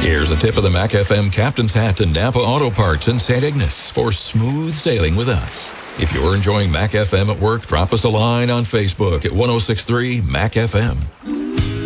Here's a tip of the Mac FM Captain's Hat to Napa Auto Parts in St. Ignace for smooth sailing with us. If you're enjoying Mac FM at work, drop us a line on Facebook at 1063 Mac FM.